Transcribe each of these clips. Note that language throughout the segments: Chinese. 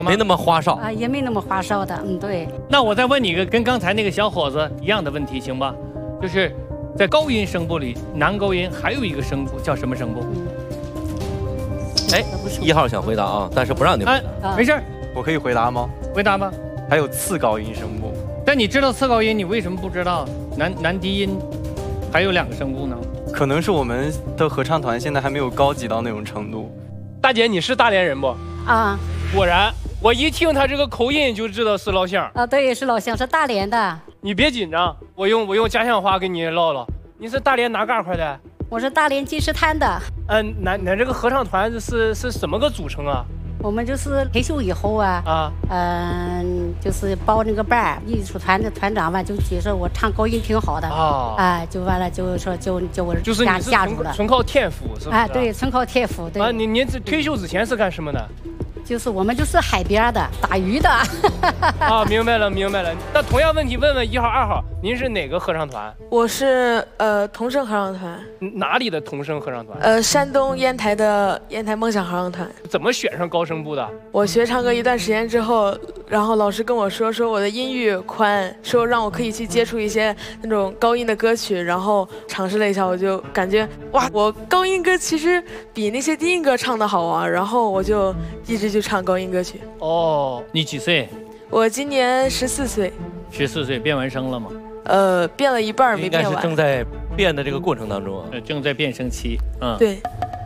没那么花哨啊，也没那么花哨的，对。 那我再问你一个跟刚才那个小伙子一样的问题，行吧？就是在高音声部里，男高音还有一个声部叫什么声部？ 哎，1号想回答啊，但是不让你回答。 没事， 我可以回答吗？ 回答吧。 还有次高音声部。 但你知道次高音，你为什么不知道男低音还有2个声部呢？ 可能是我们的合唱团现在还没有高级到那种程度。 大姐，你是大连人不？ 啊， 果然，我一听他这个口音就知道是老乡。 啊，对，是老乡，是大连的。 你别紧张，我用家乡话跟你唠唠。你是大连哪嘎块的？ 我是大连金石滩的。 咱这个合唱团是什么个组成啊？ 我们就是退休以后啊，就是报那个班，艺术团的团长吧，就觉得我唱高音挺好的就完了就说就我就是你是纯靠天赋是吧？ 对，纯靠天赋。对。 您这退休之前是干什么的？ 就是我们就是海边的打鱼的。 明白了。那同样问题问问1号、2号，您是哪个合唱团？ 我是童声合唱团。 哪里的童声合唱团？ 山东烟台的烟台梦想合唱团。 怎么选上高声部的？ 我学唱歌一段时间之后，然后老师跟我说我的音域宽，说让我可以去接触一些那种高音的歌曲，然后尝试了一下，我就感觉哇，我高音歌其实比那些低音歌唱的好啊，然后我就一直就唱高音歌曲。 哦，你几岁？ 我今年14岁。 14岁，变完声了吗？ 变了一半没变完。 应该是正在变的这个过程当中啊。 正在变声期。 对。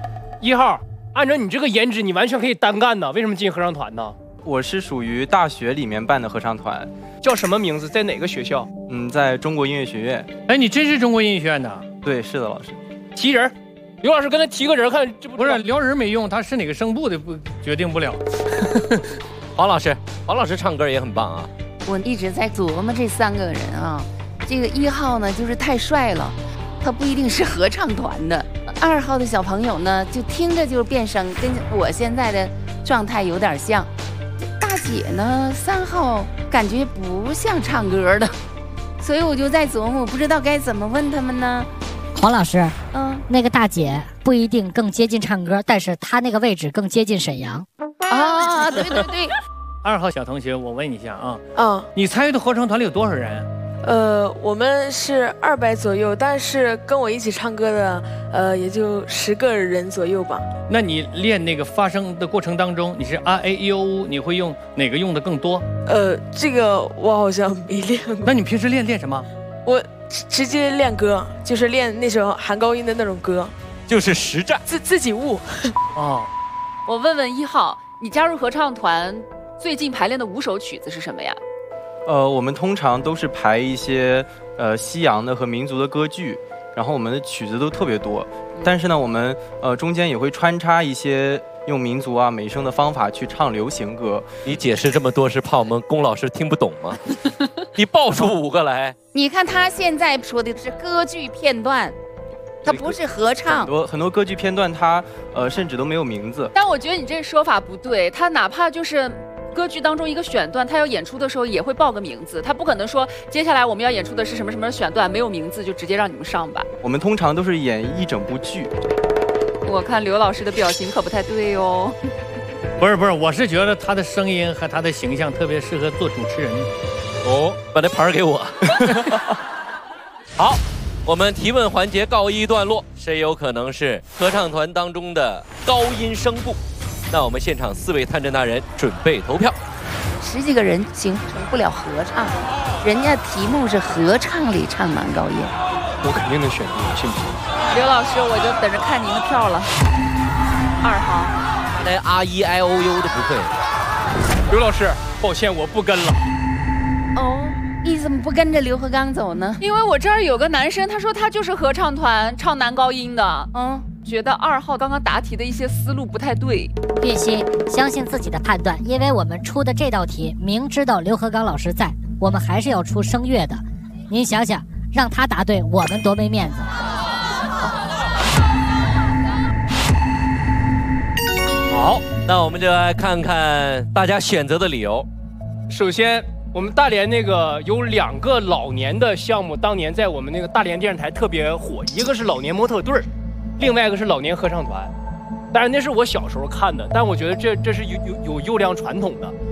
1号，按照你这个颜值，你完全可以单干的，为什么进合唱团呢？ 我是属于大学里面办的合唱团。 叫什么名字？在哪个学校？ 在中国音乐学院。 哎，你真是中国音乐学院的？ 对，是的，老师。 提人，刘老师跟他提个人，看这不是聊人没用，他是哪个声部的不决定不了。 黄老师唱歌也很棒啊。 我一直在琢磨这3个人啊，这个1号呢就是太帅了，他不一定是合唱团的。2号的小朋友呢，就听着就是变声，跟我现在的状态有点像。大姐呢，3号感觉不像唱歌的，所以我就在琢磨，我不知道该怎么问他们呢。 黄老师，那个大姐不一定更接近唱歌，但是她那个位置更接近沈阳。 对。 2号小同学，我问一下啊，你参与的合唱团里有多少人？ 我们是200左右，但是跟我一起唱歌的，也就10个人左右吧。 那你练那个发声的过程当中，你是啊 A E O U， 你会用哪个用的更多？ 这个我好像没练过。 那你平时练什么？ 我直接练歌，就是练那首含高音的那种歌， 就是实战， 自己悟。 我问问1号，你加入合唱团最近排练的5首曲子是什么呀？ 我们通常都是排一些西洋的和民族的歌剧，然后我们的曲子都特别多，但是呢，我们中间也会穿插一些用民族啊美声的方法去唱流行歌。 你解释这么多是怕我们龚老师听不懂吗？你报出5个来。 你看他现在说的是歌剧片段，他不是合唱。 很多歌剧片段它甚至都没有名字。 但我觉得你这说法不对，他哪怕就是歌剧当中一个选段，他要演出的时候也会报个名字，他不可能说接下来我们要演出的是什么什么选段，没有名字就直接让你们上吧。 我们通常都是演一整部剧。 我看刘老师的表情可不太对哦。 不是，我是觉得他的声音和他的形象特别适合做主持人。 把那牌给我。好，我们提问环节告一段落，谁有可能是合唱团当中的高音声部？那我们现场4位探侦大人准备投票。 10几个人形成不了合唱，人家题目是合唱里唱男高音。 我肯定能选你，信不信？ 刘老师，我就等着看您的票了。2号， 他连 R E I O U 都不会。 刘老师，抱歉，我不跟了。 你怎么不跟着刘和刚走呢？ 因为我这儿有个男生，他说他就是合唱团唱男高音的。觉得2号刚刚答题的一些思路不太对。 玉溪，相信自己的判断，因为我们出的这道题，明知道刘和刚老师在，我们还是要出声乐的。您想想，让他答对，我们多没面子。 好，那我们就来看看大家选择的理由。 首先，我们大连那个有2个老年的项目，当年在我们那个大连电视台特别火，一个是老年模特队，另外一个是老年合唱团。当然那是我小时候看的，但我觉得这是有优良传统的。